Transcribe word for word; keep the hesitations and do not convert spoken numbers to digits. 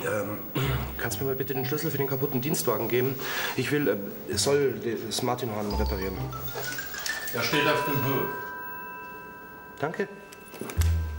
Ähm, kannst du mir mal bitte den Schlüssel für den kaputten Dienstwagen geben? Ich will, äh, soll das Martinhorn reparieren. Er steht auf dem Hof. Danke.